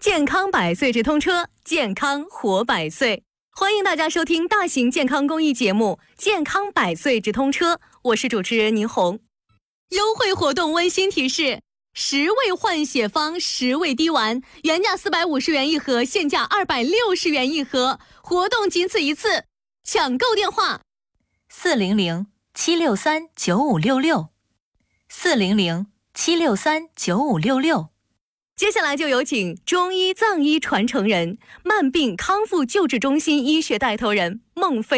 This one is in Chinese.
健康百岁直通车，健康活百岁。欢迎大家收听大型健康公益节目《健康百岁直通车》，我是主持人倪红。优惠活动温馨提示：10味换血方10味滴丸，原价450元一盒，现价260元一盒，活动仅此一次，抢购电话 400-763-9566，400-763-9566。 接下来就有请中医藏医传承人、慢病康复救治中心医学带头人孟飞